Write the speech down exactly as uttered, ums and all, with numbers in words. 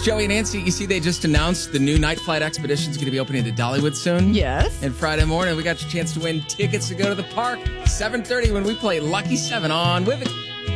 Joey and Nancy. You see, they just announced the new Night Flight Expedition is going to be opening at Dollywood soon. Yes. And Friday morning, we got your chance to win tickets to go to the park. seven thirty when we play Lucky Seven on With It.